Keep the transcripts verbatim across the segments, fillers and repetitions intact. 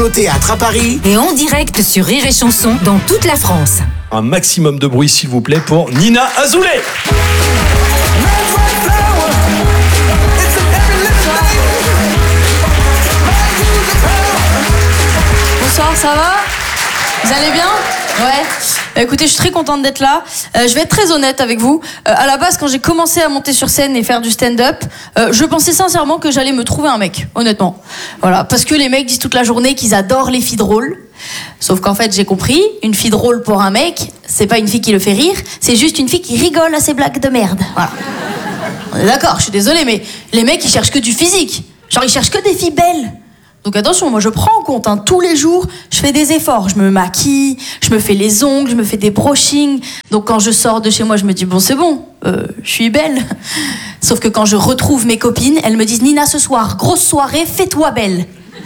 Au théâtre à Paris et en direct sur Rire et Chanson dans toute la France. Un maximum de bruit s'il vous plaît pour Nina Azoulay. Bonsoir, ça va ? Vous allez bien ? Ouais. Bah, écoutez, je suis très contente d'être là. Euh, je vais être très honnête avec vous. Euh, à la base, quand j'ai commencé à monter sur scène et faire du stand-up, euh, je pensais sincèrement que j'allais me trouver un mec, honnêtement. Voilà, parce que les mecs disent toute la journée qu'ils adorent les filles drôles. Sauf qu'en fait, j'ai compris, une fille drôle pour un mec, c'est pas une fille qui le fait rire, c'est juste une fille qui rigole à ses blagues de merde. Voilà. On est d'accord, je suis désolée, mais les mecs, ils cherchent que du physique. Genre, ils cherchent que des filles belles. Donc attention, moi je prends en compte, hein, tous les jours, je fais des efforts, je me maquille, je me fais les ongles, je me fais des brushings. Donc quand je sors de chez moi, je me dis bon c'est bon, euh, je suis belle. Sauf que quand je retrouve mes copines, elles me disent Nina ce soir, grosse soirée, fais-toi belle.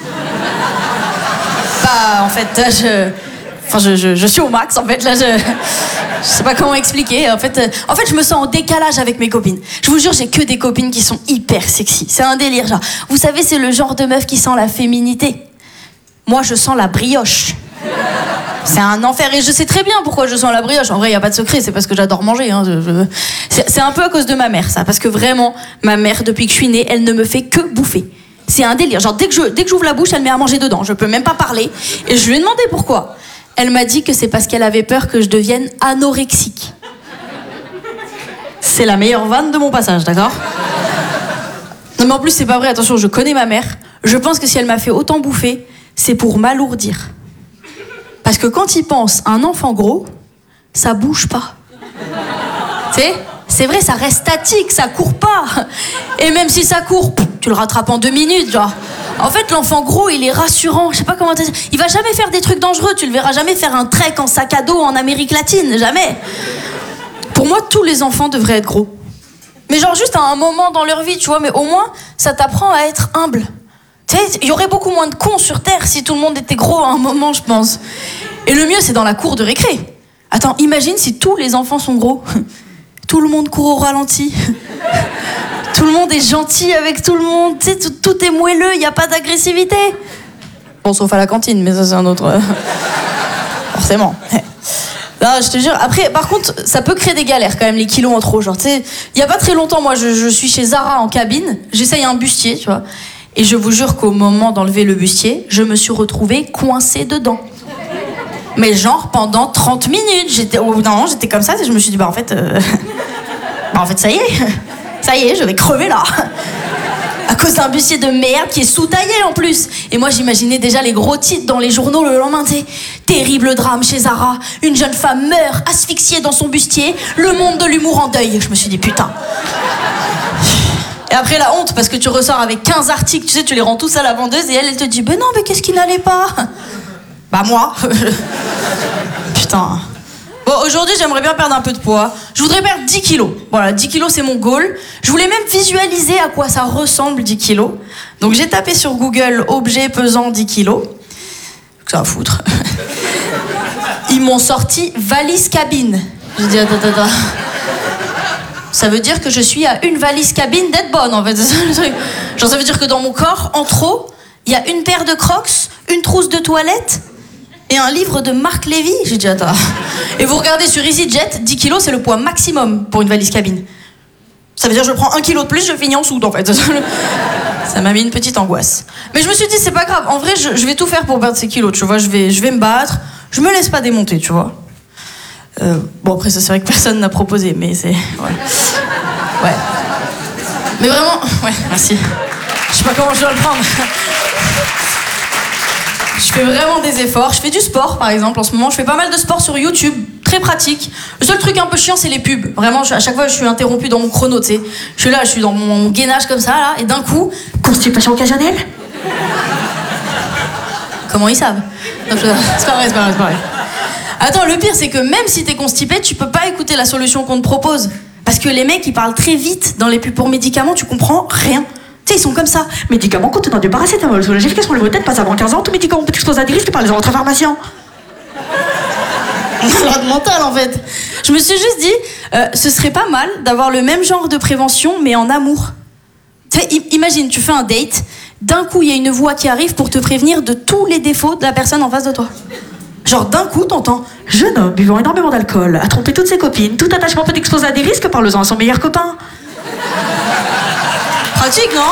Bah en fait, là, je... Enfin, je, je, je suis au max, en fait, là, je... Je sais pas comment expliquer, en fait... Euh, en fait, je me sens en décalage avec mes copines. Je vous jure, j'ai que des copines qui sont hyper sexy. C'est un délire, genre... Vous savez, c'est le genre de meuf qui sent la féminité. Moi, je sens la brioche. C'est un enfer, et je sais très bien pourquoi je sens la brioche. En vrai, y a pas de secret, c'est parce que j'adore manger, hein. Je, je... C'est, c'est un peu à cause de ma mère, ça, parce que vraiment, ma mère, depuis que je suis née, elle ne me fait que bouffer. C'est un délire, genre, dès que, je, dès que j'ouvre la bouche, elle met à manger dedans. Je peux même pas parler, et je lui ai demandé pourquoi. Elle m'a dit que c'est parce qu'elle avait peur que je devienne anorexique. C'est la meilleure vanne de mon passage, d'accord ? Non mais en plus c'est pas vrai, attention, je connais ma mère. Je pense que si elle m'a fait autant bouffer, c'est pour m'alourdir. Parce que quand il pense un enfant gros, ça bouge pas. Tu sais ? C'est vrai, ça reste statique, ça court pas. Et même si ça court, tu le rattrapes en deux minutes, genre. En fait, l'enfant gros, il est rassurant. Je sais pas comment te dire. Il va jamais faire des trucs dangereux. Tu le verras jamais faire un trek en sac à dos en Amérique latine. Jamais. Pour moi, tous les enfants devraient être gros. Mais genre juste à un moment dans leur vie, tu vois. Mais au moins, ça t'apprend à être humble. Tu sais, il y aurait beaucoup moins de cons sur Terre si tout le monde était gros à un moment, je pense. Et le mieux, c'est dans la cour de récré. Attends, imagine si tous les enfants sont gros. Tout le monde court au ralenti. Tout le monde est gentil avec tout le monde. Tu sais, tout, tout est moelleux, il n'y a pas d'agressivité. Bon, sauf à la cantine, mais ça, c'est un autre... Forcément. Non, je te jure. Après, par contre, ça peut créer des galères, quand même, les kilos en trop. Genre, tu sais, il n'y a pas très longtemps, moi, je, je suis chez Zara en cabine. J'essaye un bustier, tu vois. Et je vous jure qu'au moment d'enlever le bustier, je me suis retrouvée coincée dedans. Mais genre, pendant trente minutes. J'étais... Oh, non, j'étais comme ça, et je me suis dit, bah, en fait... Euh... bah, en fait, ça y est. Ça y est, je vais crever là. À cause d'un bustier de merde qui est sous-taillé en plus. Et moi j'imaginais déjà les gros titres dans les journaux le lendemain, tu sais. Terrible drame chez Zara. Une jeune femme meurt asphyxiée dans son bustier. Le monde de l'humour en deuil. Je me suis dit putain. Et après la honte parce que tu ressors avec quinze articles, tu sais, tu les rends tous à la vendeuse et elle, elle te dit ben non mais qu'est-ce qui n'allait pas ? Bah moi. Putain. Bon, aujourd'hui, j'aimerais bien perdre un peu de poids. Je voudrais perdre dix kilos. Voilà, dix kilos, c'est mon goal. Je voulais même visualiser à quoi ça ressemble, dix kilos. Donc, j'ai tapé sur Google « objet pesant dix kilos ». Ça va foutre. Ils m'ont sorti « valise cabine ». J'ai dit « attends, attends, attends ». Ça veut dire que je suis à une valise cabine d'être bonne, en fait. C'est ça le truc. Genre, ça veut dire que dans mon corps, en trop, il y a une paire de Crocs, une trousse de toilette... et un livre de Marc Lévy. J'ai dit, attends. Et vous regardez sur EasyJet, dix kilos, c'est le poids maximum pour une valise cabine. Ça veut dire que je prends un kilo de plus, je finis en soude, en fait. Ça m'a mis une petite angoisse. Mais je me suis dit, c'est pas grave. En vrai, je, je vais tout faire pour perdre ces kilos, tu vois. Je vais, je vais me battre. Je me laisse pas démonter, tu vois. Euh, bon, après, ça, c'est vrai que personne n'a proposé, mais c'est... Ouais. Ouais. Mais vraiment... Ouais, merci. Je sais pas comment je dois le prendre. Je fais vraiment des efforts. Je fais du sport, par exemple, en ce moment. Je fais pas mal de sport sur YouTube, très pratique. Le seul truc un peu chiant, c'est les pubs. Vraiment, je, à chaque fois, je suis interrompue dans mon chrono, tu sais. Je suis là, je suis dans mon gainage comme ça, là, et d'un coup, constipation occasionnelle. Comment ils savent ? Non, je... C'est pas vrai, c'est pas vrai, c'est pas vrai. Attends, le pire, c'est que même si t'es constipé, tu peux pas écouter la solution qu'on te propose. Parce que les mecs, ils parlent très vite dans les pubs pour médicaments, tu comprends rien. Tu sais, ils sont comme ça. Médicaments contenant du paracétamol, sous l'efficace pour les maux de tête, pas avant quinze ans, tout médicament peut exposer à des risques par les ordres pharmaciens. Malade mental, en fait. Je me suis juste dit, euh, ce serait pas mal d'avoir le même genre de prévention, mais en amour. Tu sais, imagine, tu fais un date, d'un coup, il y a une voix qui arrive pour te prévenir de tous les défauts de la personne en face de toi. Genre, d'un coup, t'entends « Jeune homme buvant énormément d'alcool, a trompé toutes ses copines, tout attachement peut exposer à des risques, parle-en à son meilleur copain. » Pratique, non?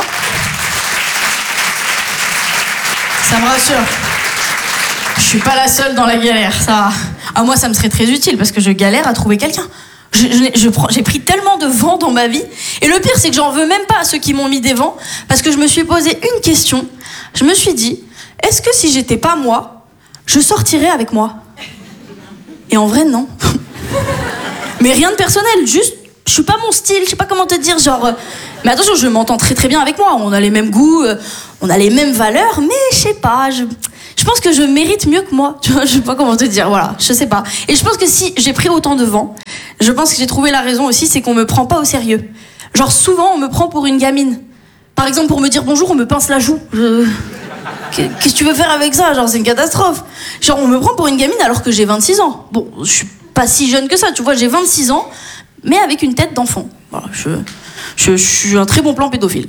Ça me rassure. Je suis pas la seule dans la galère, ça. À moi, ça me serait très utile parce que je galère à trouver quelqu'un. Je, je, je prends, j'ai pris tellement de vent dans ma vie. Et le pire, c'est que j'en veux même pas à ceux qui m'ont mis des vents parce que je me suis posé une question. Je me suis dit, est-ce que si j'étais pas moi, je sortirais avec moi? Et en vrai, non. Mais rien de personnel, juste, je suis pas mon style, je sais pas comment te dire, genre... Mais attention, je m'entends très très bien avec moi, on a les mêmes goûts, on a les mêmes valeurs, mais je sais pas, je... Je pense que je mérite mieux que moi, tu vois, je sais pas comment te dire, voilà, je sais pas. Et je pense que si j'ai pris autant de vent, je pense que j'ai trouvé la raison aussi, c'est qu'on me prend pas au sérieux. Genre souvent, on me prend pour une gamine. Par exemple, pour me dire bonjour, on me pince la joue. Je... Qu'est-ce que tu veux faire avec ça? Genre, c'est une catastrophe. Genre, on me prend pour une gamine alors que j'ai vingt-six ans. Bon, je suis pas si jeune que ça, tu vois, j'ai vingt-six ans, mais avec une tête d'enfant. Voilà, je... Je, je suis un très bon plan pédophile.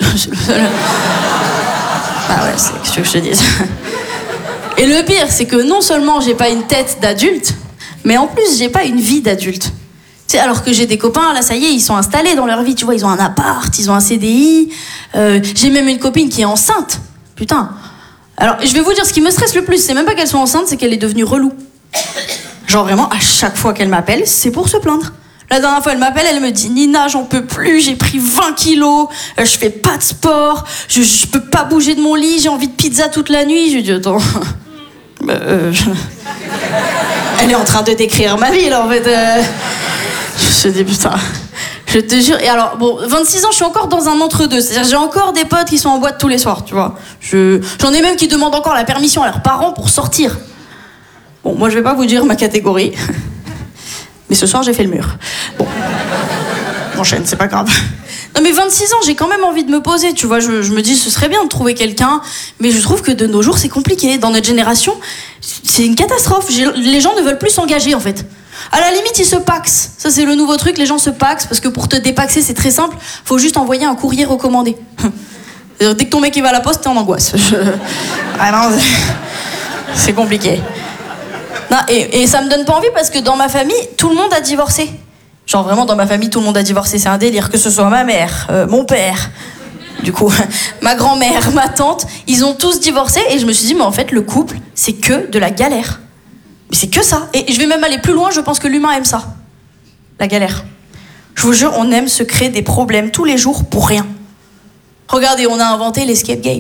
Ah ouais, c'est ce que je te dis. Et le pire, c'est que non seulement j'ai pas une tête d'adulte, mais en plus j'ai pas une vie d'adulte. Tu sais, alors que j'ai des copains, là ça y est, ils sont installés dans leur vie, tu vois, ils ont un appart, ils ont un C D I. Euh, j'ai même une copine qui est enceinte. Putain. Alors, je vais vous dire ce qui me stresse le plus, c'est même pas qu'elle soit enceinte, c'est qu'elle est devenue relou. Genre vraiment, à chaque fois qu'elle m'appelle, c'est pour se plaindre. La dernière fois, elle m'appelle, elle me dit « Nina, j'en peux plus, j'ai pris vingt kilos, euh, je fais pas de sport, je, je peux pas bouger de mon lit, j'ai envie de pizza toute la nuit. » Je lui dis « Attends... bah, euh, je... » Elle est en train de décrire ma vie, là, en fait. Euh... Je me suis dit « Putain, je te jure... » Et alors, bon, vingt-six ans, je suis encore dans un entre-deux. C'est-à-dire, j'ai encore des potes qui sont en boîte tous les soirs, tu vois. Je... J'en ai même qui demandent encore la permission à leurs parents pour sortir. Bon, moi, je vais pas vous dire ma catégorie. Mais ce soir, j'ai fait le mur. Bon. J'enchaîne, c'est pas grave. Non, mais vingt-six ans, j'ai quand même envie de me poser, tu vois. Je, je me dis, ce serait bien de trouver quelqu'un. Mais je trouve que de nos jours, c'est compliqué. Dans notre génération, c'est une catastrophe. J'ai, les gens ne veulent plus s'engager, en fait. À la limite, ils se paxent. Ça, c'est le nouveau truc. Les gens se paxent parce que pour te dépaxer, c'est très simple. Faut juste envoyer un courrier recommandé. Dès que ton mec il va à la poste, t'es en angoisse. Je... Ah non, c'est compliqué. Non, et, et ça me donne pas envie parce que dans ma famille, tout le monde a divorcé. Genre vraiment dans ma famille, tout le monde a divorcé, c'est un délire. Que ce soit ma mère, euh, mon père, du coup, ma grand-mère, ma tante, ils ont tous divorcé. Et je me suis dit, mais en fait, le couple, c'est que de la galère. Mais c'est que ça. Et je vais même aller plus loin, je pense que l'humain aime ça. La galère. Je vous jure, on aime se créer des problèmes tous les jours pour rien. Regardez, on a inventé l'escape game.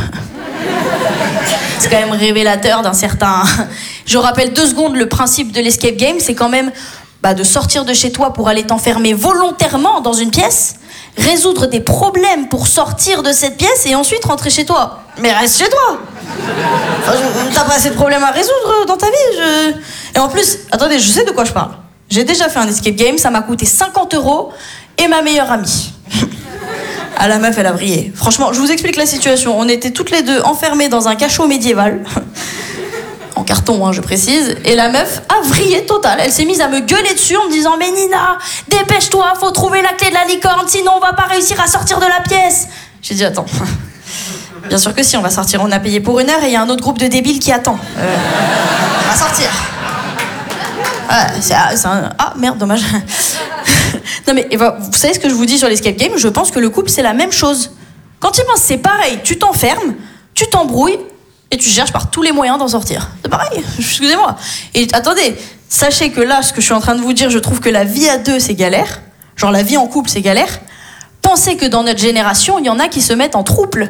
C'est quand même révélateur d'un certain... Je rappelle deux secondes le principe de l'escape game, c'est quand même bah, de sortir de chez toi pour aller t'enfermer volontairement dans une pièce, résoudre des problèmes pour sortir de cette pièce et ensuite rentrer chez toi. Mais reste chez toi. Enfin, je, t'as pas assez de problèmes à résoudre dans ta vie. Je... Et en plus, attendez, je sais de quoi je parle. J'ai déjà fait un escape game, ça m'a coûté cinquante euros et ma meilleure amie. Ah, la meuf, elle a brillé. Franchement, je vous explique la situation. On était toutes les deux enfermées dans un cachot médiéval. En carton, hein, je précise. Et la meuf a vrillé total. Elle s'est mise à me gueuler dessus en me disant « Mais Nina, dépêche-toi, faut trouver la clé de la licorne, sinon on va pas réussir à sortir de la pièce. » J'ai dit « Attends. Bien sûr que si, on va sortir. On a payé pour une heure et il y a un autre groupe de débiles qui attend. Euh, on va sortir. » Ah, c'est, c'est un... ah, merde, dommage. Non mais, vous savez ce que je vous dis sur l'escape game? Je pense que le couple, c'est la même chose. Quand tu penses, c'est pareil. Tu t'enfermes, tu t'embrouilles, et tu cherches par tous les moyens d'en sortir. C'est pareil, excusez-moi. Et attendez, sachez que là, ce que je suis en train de vous dire, je trouve que la vie à deux, c'est galère. Genre la vie en couple, c'est galère. Pensez que dans notre génération, il y en a qui se mettent en trouble.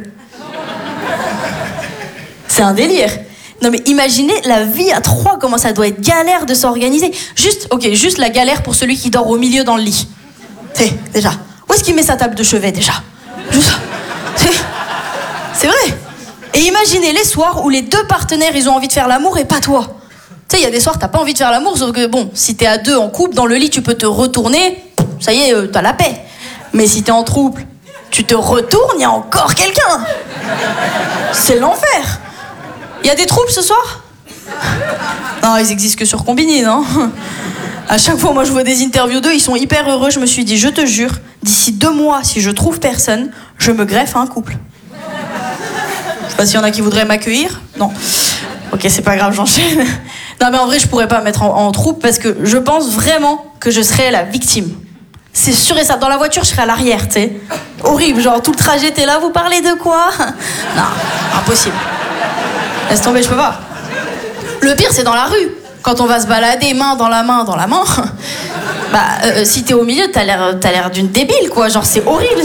C'est un délire. Non mais imaginez la vie à trois, comment ça doit être galère de s'organiser. Juste, ok, juste la galère pour celui qui dort au milieu dans le lit. C'est, déjà. Où est-ce qu'il met sa table de chevet, déjà? Juste ça. C'est, c'est vrai. Et imaginez les soirs où les deux partenaires, ils ont envie de faire l'amour et pas toi. Tu sais, il y a des soirs, t'as pas envie de faire l'amour, sauf que bon, si t'es à deux en couple, dans le lit, tu peux te retourner, ça y est, euh, t'as la paix. Mais si t'es en trouble, tu te retournes, il y a encore quelqu'un. C'est l'enfer. Il y a des troubles ce soir? Non, ils existent que sur Combini, non? À chaque fois, moi, je vois des interviews d'eux, ils sont hyper heureux. Je me suis dit, je te jure, d'ici deux mois, si je trouve personne, je me greffe à un couple. sais pas s'il y en a qui voudraient m'accueillir. Non. Ok, c'est pas grave, j'enchaîne. Non, mais en vrai, je pourrais pas me mettre en, en troupe parce que je pense vraiment que je serais la victime. C'est sûr et ça. Dans la voiture, je serais à l'arrière, tu sais. Horrible, genre tout le trajet, t'es là, vous parlez de quoi? Non, impossible. Laisse tomber, je peux pas. Le pire, c'est dans la rue. Quand on va se balader main dans la main, dans la main, bah, euh, si t'es au milieu, t'as l'air, t'as l'air d'une débile, quoi. Genre, c'est horrible.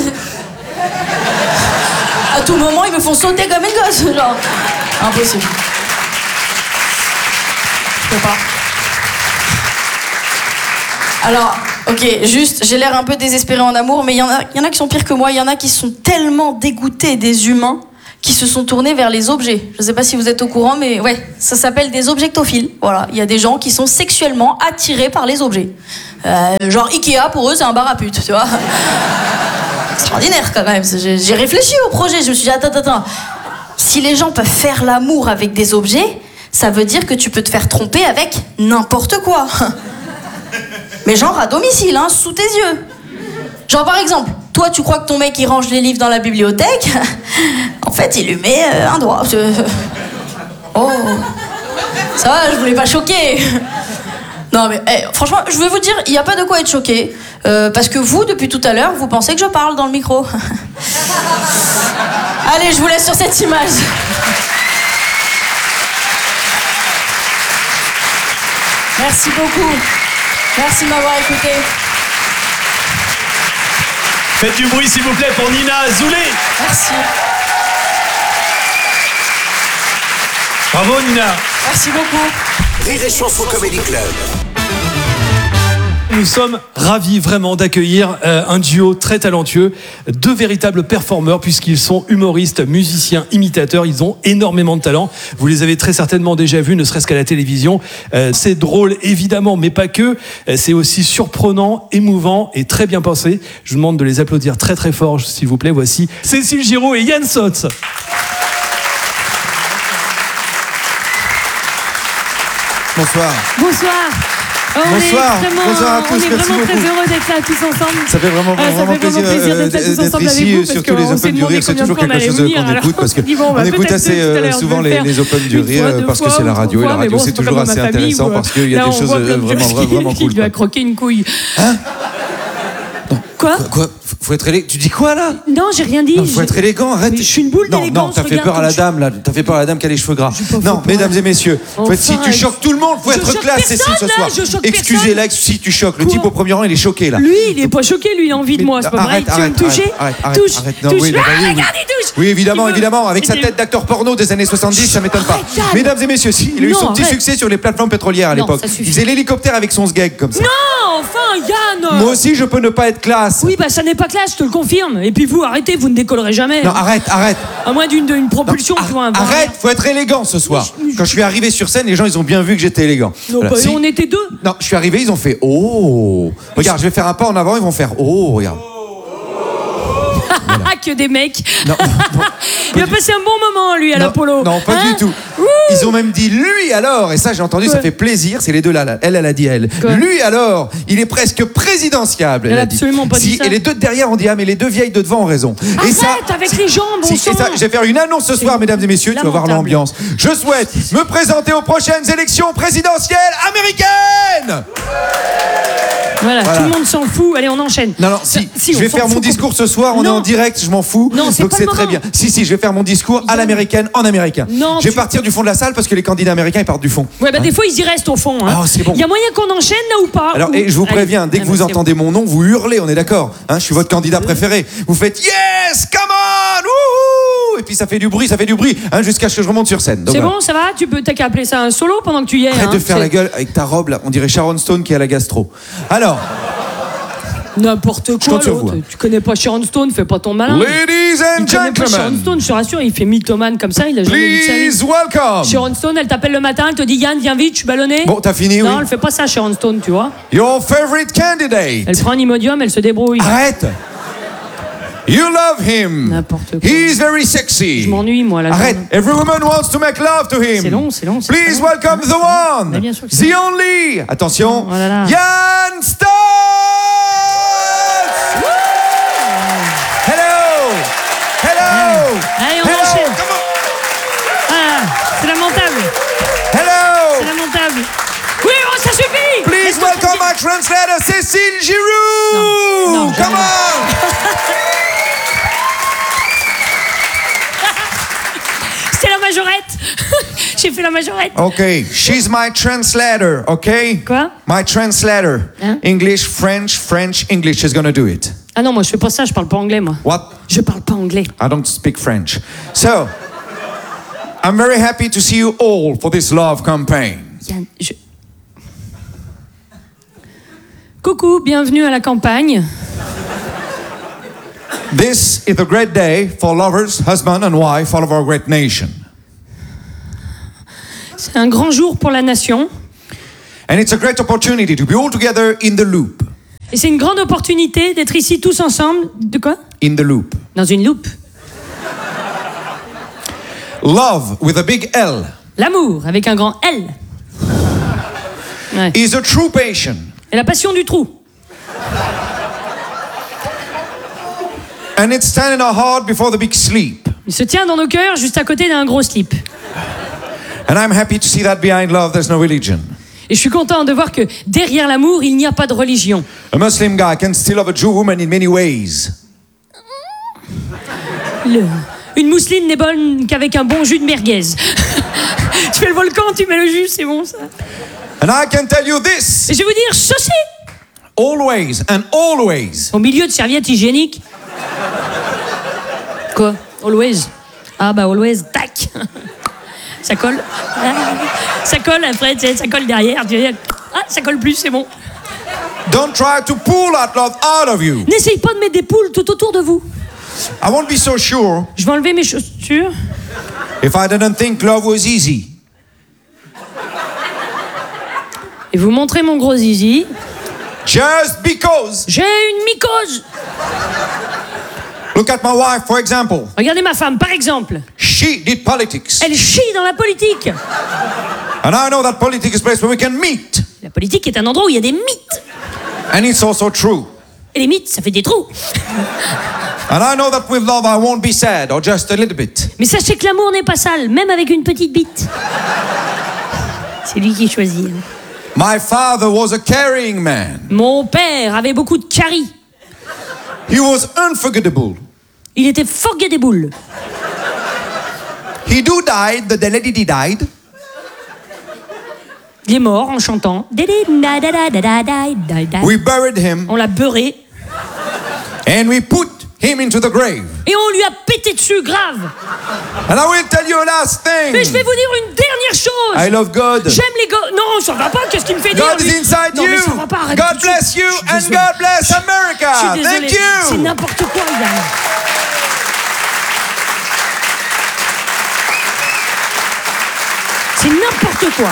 À tout moment, ils me font sauter comme une gosse, genre. Impossible. Je peux pas. Alors, ok, juste, j'ai l'air un peu désespérée en amour, mais il y en a, y en a qui sont pires que moi. Il y en a qui sont tellement dégoûtés des humains qui se sont tournés vers les objets. Je sais pas si vous êtes au courant, mais ouais, ça s'appelle des objectophiles. Voilà, il y a des gens qui sont sexuellement attirés par les objets. Euh, genre Ikea, pour eux, c'est un bar à putes, tu vois. Extraordinaire, quand même. J'ai, j'ai réfléchi au projet, je me suis dit, attends, attends, attends. Si les gens peuvent faire l'amour avec des objets, ça veut dire que tu peux te faire tromper avec n'importe quoi. Mais genre à domicile, hein, sous tes yeux. Genre par exemple, toi tu crois que ton mec il range les livres dans la bibliothèque, en fait il lui met euh, un doigt. Oh, ça va, je voulais pas choquer. Non mais hey, franchement, je vais vous dire, il n'y a pas de quoi être choqué, euh, parce que vous, depuis tout à l'heure, vous pensez que je parle dans le micro. Allez, je vous laisse sur cette image. Merci beaucoup. Merci de m'avoir écouté. Faites du bruit s'il vous plaît pour Nina Azoulay. Merci. Bravo Nina. Merci beaucoup. Rire et Chanson Comedy Club. Nous sommes ravis vraiment d'accueillir euh, un duo très talentueux, deux véritables performeurs puisqu'ils sont humoristes, musiciens, imitateurs, ils ont énormément de talent. Vous les avez très certainement déjà vus, ne serait-ce qu'à la télévision. Euh, c'est drôle évidemment, mais pas que. Euh, c'est aussi surprenant, émouvant et très bien pensé. Je vous demande de les applaudir très très fort, s'il vous plaît. Voici Cécile Giraud et Yann Sotz. Bonsoir. Bonsoir. Oh, Bonsoir. On est vraiment, Bonsoir à tous. on est Merci vraiment très beaucoup. heureux d'être là tous ensemble. Ça fait vraiment, Ah, ça vraiment fait plaisir, vraiment plaisir euh, d'être là tous d'être ensemble avec ici, vous, parce surtout qu'on les s'est Open du demandé Rire. C'est combien de toujours fois on quelque chose allait qu'on venir, écoute parce alors on dit, bon, on va qu'on écoute peut-être assez tout à l'heure, euh, je souvent vais les, le les Open du faire une Rire fois, deux parce que fois, c'est la ou radio et trois la fois, mais radio bon, c'est c'est pas toujours comme assez ma famille intéressant où, parce qu'il y a là, des on choses voit plein de vraiment, vieux vraiment, vraiment qui cool. lui a croqué une couille. Hein? Quoi? Quoi? Faut être élégant. Tu dis quoi là? Non, j'ai rien dit. Non, faut Je- être élégant, arrête. Mais je suis une boule Non, non, d'élégance, t'as fait regarde peur à la comme je- dame là. T'as fait peur à la dame qui a les cheveux gras. Je suis pas Non, fait mesdames peur. et messieurs, faut Enfin, être, si tu choques tout le monde, faut je être choque classe, personne, Cécile, ce là, soir. je choque Excusez-la, personne. si tu choques. Le Quoi? type au premier rang, il est choqué là. Lui, il est pas choqué, lui, il a envie de moi, c'est pas vrai. Arrête, Tu veux me arrête, toucher? arrête, arrête, Touche, arrête. Non, touche. oui, Ah, bah oui, oui. regarde, il touche. Oui, évidemment, Il veut- évidemment. Avec sa il- tête d'acteur porno des années soixante-dix, ça m'étonne pas. Arrête, Yann. Mesdames et messieurs, si, il a eu Non, son petit arrête. succès sur les plateformes pétrolières à Non, l'époque. ça suffit. Il faisait l'hélicoptère avec son sgeg comme ça. Non, enfin, Yann. Moi aussi, je peux ne pas être classe. Oui, bah ça n'est pas classe, je te le confirme. Et puis vous, arrêtez, vous ne décollerez jamais. Non, arrête, arrête. À moins d'une d'une propulsion, Non, tu vois, un ar- vent arrête, faut être élégant ce soir. Quand je suis arrivé sur scène, les gens ils ont bien vu que j'étais élégant. Non, Voilà. bah, Si- on était deux. Non, je suis arrivé, ils ont fait oh. Regarde, je vais faire un pas en avant, ils vont faire oh, regarde. Que des mecs. Non, non, Il a passé un bon moment, lui, à non, l'Apollo. non, pas Hein? du tout. Ouh. Ils ont même dit lui alors, et ça j'ai entendu, ça Ouais. fait plaisir. C'est les deux là, là. Elle, elle a dit elle. Quoi? Lui alors, il est presque présidentiable. Elle Elle a a dit. absolument pas dit Si, ça. et les deux de derrière ont dit ah mais les deux vieilles de devant ont raison. Arrête et ça, avec les jambes, bon Si, et sang. ça, je vais faire une annonce ce soir, C'est mesdames et messieurs, tu vas voir lamentable. l'ambiance. Je souhaite me présenter aux prochaines élections présidentielles américaines. Voilà, Voilà. tout le monde s'en fout. Allez, on enchaîne. Non, non, si, Si, je on vais s'en faire mon fout discours ce soir, on Non. est en direct, je m'en fous. Non, c'est donc pas c'est le très moment. bien. Si, si, je vais faire mon discours à Yann. l'américaine, en américain. Non, je vais tu- partir du fond de la salle parce que les candidats américains, ils partent du fond. Ouais, bah des fois, ils y restent au fond. Hein. Oh, c'est bon. Il y a moyen qu'on enchaîne là ou pas? Alors, Ou- et je vous Allez. préviens, dès que Ah, vous bah, c'est entendez mon nom, vous hurlez, on est d'accord hein, je suis votre candidat préféré. Vous faites yes, come on, wouhou. Et puis ça fait du bruit, ça fait du bruit, hein, jusqu'à ce que je remonte sur scène. Donc, C'est voilà. bon, ça va? Tu peux, t'as qu'à appeler ça un solo pendant que tu y es. Arrête hein. de faire C'est la gueule avec ta robe là, on dirait Sharon Stone qui a la gastro. Alors, N'importe Je quoi. compte sur l'autre. vous, hein. Tu connais pas Sharon Stone, fais pas ton malin. ladies Il and connaît pas Sharon gentlemen, Stone, je te rassure, il fait mythomane comme ça, il a jamais vu de sa please vie. welcome. Sharon Stone, elle t'appelle le matin, elle te dit Yann, viens vite, je suis ballonné. Bon, t'as fini, Non, oui. elle fait pas ça, Sharon Stone, tu vois. Your favorite candidate. Elle prend un Imodium, elle se débrouille. Arrête. You love him. N'importe quoi. He's very sexy. Je m'ennuie, moi, la Arrête. journée. Every woman wants to make love to him. C'est long, c'est long, c'est Please long. welcome the one. Mais bien sûr que The c'est long. only. Attention. Oh là là. Yann Stotz. Hello. Hello. Allez, on Hello. enchaîne. Come on. translator, Cécile Giroux. Non, non, Come jamais. on. C'est la majorette. J'ai fait la majorette. Okay, she's my translator, okay? Quoi? My translator. Hein? English, French, French, English. She's gonna do it. Ah non, moi je fais pas ça, je parle pas anglais moi. What? Je parle pas anglais. I don't speak French. So, I'm very happy to see you all for this love campaign. Yann, je... Coucou, bienvenue à la campagne. This is a great day for lovers, husband and wife, all of our great nation. C'est un grand jour pour la nation. And it's a great opportunity to be all together in the loop. Et c'est une grande opportunité d'être ici tous ensemble. De quoi? In the loop. Dans une loupe. Love with a big L L'amour, avec un grand L. Ouais. is a true passion. Et la passion du trou. And it's standing in our heart before the big sleep. Il se tient dans nos cœurs juste à côté d'un gros slip. And I'm happy to see that behind love there's no religion. Et je suis content de voir que derrière l'amour, il n'y a pas de religion. A Muslim guy can still love a Jew woman in many ways. Le- Une mousseline n'est bonne qu'avec un bon jus de merguez. Tu fais le volcan, tu mets le jus, c'est bon ça. And I can tell you this, Et je vais vous dire, ceci, always and always, au milieu de serviettes hygiéniques. Quoi? Always. Ah bah always, tac. Ça colle. Ah, ça colle après, tu sais, ça colle derrière. Tu sais. Ah, ça colle plus, c'est bon. don't try to pull that love out of you. N'essayez pas de mettre des poules tout autour de vous. I won't be so sure Je vais enlever mes chaussures. if I didn't think love was easy. Et vous montrez mon gros zizi. Just because. J'ai une mycose. Look at my wife, for example. Regardez ma femme, par exemple. She did politics. Elle chie dans la politique. And I know that politics is a place where we can meet. La politique est un endroit où il y a des mythes. And it's also true. Et les mythes, ça fait des trous. And I know that with love I won't be sad, or just a little bit. Mais sachez que l'amour n'est pas sale, même avec une petite bite. C'est lui qui choisit. My father was a caring man. Mon père avait beaucoup de caries. He was unforgettable. Il était forgettable. He do died, the lady died. Il est mort en chantant. We buried him On l'a beurré and we put him into the grave. et on lui a pété dessus grave. And I will tell you a last thing. Mais je vais vous dire une dernière chose. I love God. J'aime les gars. Non, ça va pas. Qu'est-ce qu'il me fait dire God lui is inside Non, you. mais ça va pas. Arrête tout God de suite. bless you Je suis and désolé. God bless Je America. suis désolé. Thank C'est you. n'importe quoi, Yann. C'est n'importe quoi.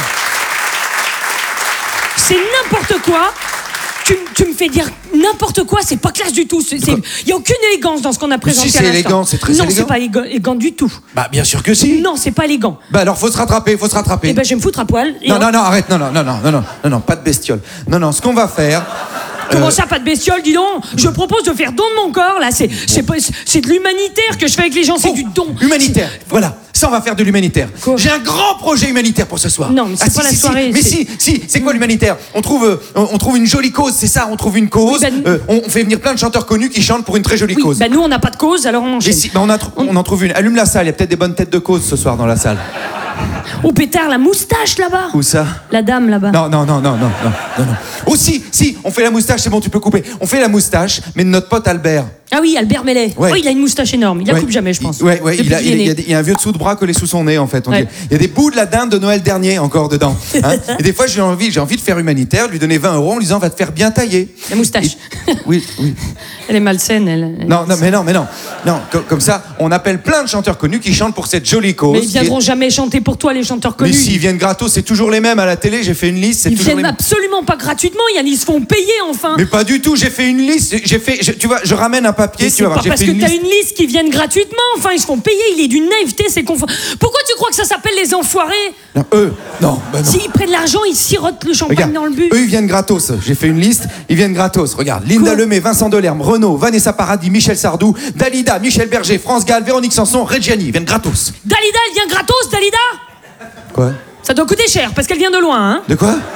C'est n'importe quoi. Tu, tu me fais dire n'importe quoi, c'est pas classe du tout. Il n'y a aucune élégance dans ce qu'on a présenté si, à c'est l'instant. élégant, c'est très Non, élégant. c'est pas élégant, élégant du tout. Bah bien sûr que si. Non, c'est pas élégant. Bah alors faut se rattraper, faut se rattraper. Eh ben, je vais me foutre à poil. et non on- non non arrête non non non non non non non non pas de bestiole. Non non ce qu'on va faire. Comment euh, ça, pas de bestiole, dis donc? Je propose de faire don de mon corps, là. C'est, c'est, pas- c'est de l'humanitaire que je fais avec les gens, c'est oh, du don. Humanitaire. Voilà. Ça on va faire de l'humanitaire. Quoi? J'ai un grand projet humanitaire pour ce soir. Non, mais c'est pas la si, soirée, Si. Mais c'est- si si c'est quoi l'humanitaire? On trouve euh, on on trouve une jolie cause, c'est ça. On trouve une cause. Oui, bah, euh, on on fait venir plein de chanteurs connus qui chantent pour une très jolie Oui, cause. bah nous, on n'a pas de cause, alors on Et enchaîne. si, bah, on, a tr- on en trouve une. Allume la salle. Il y a peut-être des bonnes têtes de cause ce soir dans la salle. Oh, pétard, la moustache, là-bas. Où ça? La dame, là-bas. Non, non, non, non, non, non, non, non. Oh, si, si, on fait la moustache, c'est bon, tu peux couper. On fait la moustache, mais de notre pote Albert. Ah oui, Albert Mellet. Ouais. Oh, il a une moustache énorme. Il la Ouais. coupe jamais, je pense. Ouais, ouais, Depuis il, a, qu'il est il, il y a né. des- il y a un vieux dessous de bras collé sous son nez, en fait. On Ouais. dit- Il y a des bouts de la dinde de Noël dernier encore dedans. hein. Et des fois, j'ai envie, j'ai envie de faire humanitaire, de lui donner vingt euros en lui disant, va te faire bien tailler. La moustache. Et- oui, oui. Elle est malsaine, elle. elle- Non, non, mais non, mais non. Non, co- comme ça, on appelle plein de chanteurs connus qui chantent pour cette jolie cause. Mais ils qui est- viendront jamais chanter pour toi, les chanteurs Mais connus. s'ils viennent gratos, c'est toujours les mêmes à la télé. J'ai fait une liste, c'est Ils toujours les viennent mêmes. absolument pas gratuitement, Yann. Ils se font payer, enfin. Mais pas du tout, j'ai fait une liste. J'ai fait, je- tu vois, je ramène un papier, Mais tu c'est vas voir. pas J'ai parce fait que une t'as liste. une liste qui viennent gratuitement. Enfin, ils se font payer. Il est d'une naïveté, c'est confort. Pourquoi tu crois que ça s'appelle les enfoirés? Non, eux, non, bah non. S'ils prennent l'argent, ils sirotent le champagne Regarde, dans le but. eux ils viennent gratos. J'ai fait une liste, ils viennent gratos. Regarde, Linda Quoi? Lemay, Vincent Delerme, Renaud, Vanessa Paradis, Michel Sardou, Dalida, Michel Berger, France Gall, Véronique Sanson, Reggiani, ils viennent gratos. Dalida, elle vient gratos, Dalida? Quoi? Ça doit coûter cher parce qu'elle vient de loin, hein. De quoi?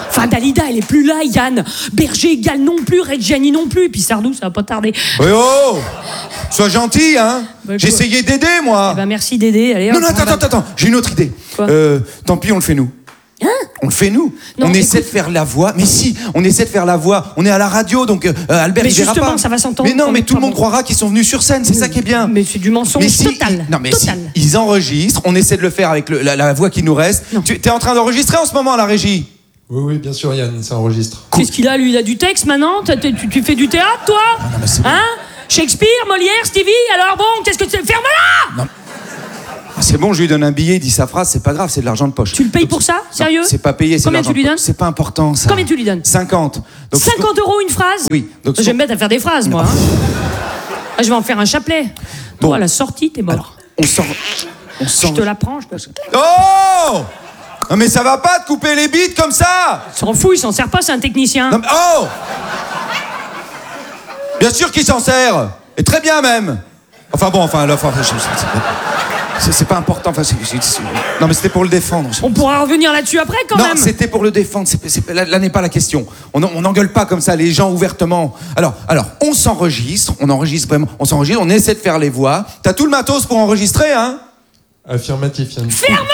Enfin, Dalida, elle est plus là, Yann. Berger égale non plus, Reggiani non plus. Et puis Sardou, ça va pas tarder. Oui, oh! Sois gentil, hein? Bah, J'ai quoi. essayé d'aider, moi! Eh ben, merci d'aider. Allez, Non, hop, non, on attends, va- attends, attends, j'ai une autre idée. Quoi Euh, tant pis, on le fait nous. Hein? On le fait nous. Non, on essaie de écoute- faire la voix. Mais si, on essaie de faire la voix. On est à la radio, donc euh, Albert, Mais il verra justement, pas. ça va s'entendre Mais non, quand mais même tout le pas monde bon. croira qu'ils sont venus sur scène. C'est ça qui est bien. Mais c'est du mensonge Mais si, total. ils- non, mais total. si, ils enregistrent. On essaie de le faire avec le- la, la voix qui nous reste. Non. Tu es en train d'enregistrer en ce moment à la régie? Oui, oui, bien sûr, Yann, ça enregistre. Qu'est-ce qu'il a, lui? Il a du texte maintenant? T'as- t'as- tu, tu fais du théâtre, toi? non, mais c'est bon. Hein? Shakespeare, Molière, Stevie? Alors bon, qu'est-ce que tu... Ferme-la! Ah, c'est bon, je lui donne un billet, il dit sa phrase, c'est pas grave, c'est de l'argent de poche. Tu le payes Donc, pour ça? non, Sérieux? c'est pas payé, c'est de Combien l'argent tu lui de poche. donnes? C'est pas important, ça. Combien tu lui donnes? cinquante. Donc, cinquante euros une phrase? Oui. Donc, Je vais me mettre à faire des phrases, moi. hein. Ah, je vais en faire un chapelet. Bon. Bon, à la sortie, t'es mort. Alors, on sort. On sort. je te la prends, je peux... Oh! Non, mais ça va pas de couper les bites comme ça! S'en fout, il s'en sert pas, c'est un technicien. Non, mais- oh! Bien sûr qu'il s'en sert! Et très bien même! Enfin bon, enfin, là, enfin, je- je- c'est- c'est pas important. Enfin, c'est- c'est- c'est- non, mais c'était pour le défendre. On pourra revenir là-dessus après, quand Non, même. c'était pour le défendre. C'est- c'est- là, là n'est pas la question. On on n'engueule pas comme ça les gens ouvertement. Alors, alors, on s'enregistre, on enregistre vraiment, on s'enregistre, on essaie de faire les voix. T'as tout le matos pour enregistrer, hein? Affirmatif, Yann.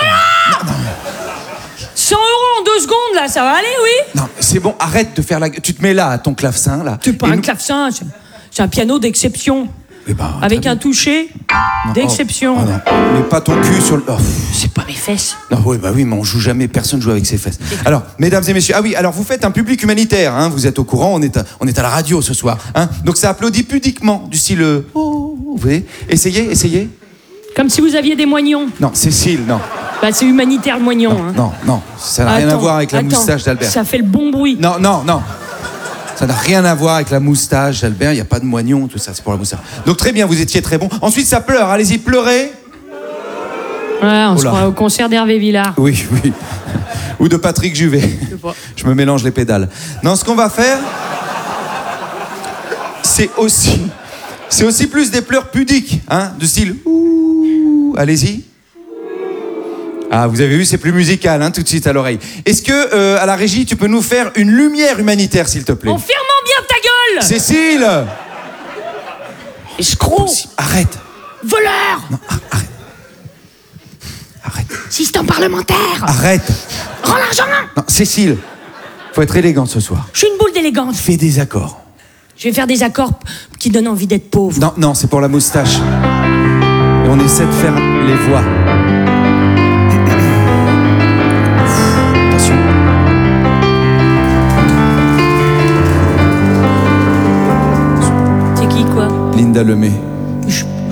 cent euros en deux secondes, là, ça va aller, oui? Non, c'est bon, arrête de faire la. Tu te mets là, à ton clavecin, là. C'est pas Et un nous- clavecin, c'est- c'est un piano d'exception. Eh ben, Avec très un bien. toucher Non, d'exception. oh, oh non, mets pas ton cul sur le. Oh, pff. C'est pas mes fesses. Non, oui, bah oui, mais on joue jamais, personne joue avec ses fesses. Alors, mesdames et messieurs, ah oui, alors vous faites un public humanitaire, hein, vous êtes au courant, on est à, on est à la radio ce soir, hein, donc ça applaudit pudiquement, du style. euh, Oh, vous voyez? Essayez, essayez. Comme si vous aviez des moignons. Non, Cécile, non. Bah, c'est humanitaire, le moignon. hein. Non, non, ça n'a rien à Attends, voir avec la attends, moustache d'Albert. Ça fait le bon bruit. Non, non, non. Ça n'a rien à voir avec la moustache d'Albert, il n'y a pas de moignon, tout ça, c'est pour la moustache. Donc très bien, vous étiez très bon. Ensuite, ça pleure, allez-y, pleurez. Ouais, on Oh se là. croit au concert d'Hervé Villard. Oui, oui. Ou de Patrick Juvet. Je me mélange les pédales. Non, ce qu'on va faire, c'est aussi, c'est aussi plus des pleurs pudiques, hein, de style. Ouh, allez-y. Ah, vous avez vu, c'est plus musical, hein, tout de suite à l'oreille. Est-ce que, euh, à la régie, tu peux nous faire une lumière humanitaire, s'il te plaît? En fermant bien ta gueule! Cécile! Escroc! Arrête, Voleur! arrête, Système parlementaire! arrête. Rends l'argent! Non, Cécile, faut être élégante ce soir. Je suis une boule d'élégance. Fais des accords. Je vais faire des accords p- qui donnent envie d'être pauvre. Non, non, c'est pour la moustache. Et on essaie de faire les voix. Attention. C'est qui, quoi? Linda Lemay. Je,